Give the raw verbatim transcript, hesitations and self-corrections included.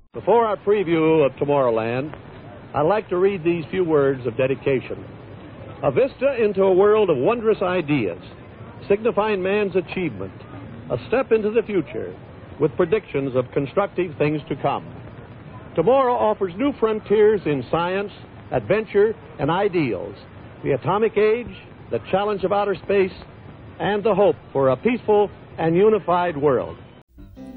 Before our preview of Tomorrowland, I'd like to read these few words of dedication. A vista into a world of wondrous ideas, signifying man's achievement, a step into the future with predictions of constructive things to come. Tomorrow offers new frontiers in science, adventure, and ideals, the atomic age, the challenge of outer space, and the hope for a peaceful and unified world.